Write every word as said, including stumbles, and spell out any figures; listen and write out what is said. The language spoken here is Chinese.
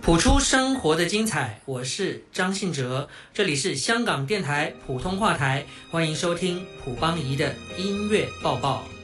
谱出生活的精彩，我是张信哲，这里是香港电台普通话台，欢迎收听卜邦仪的音乐报报。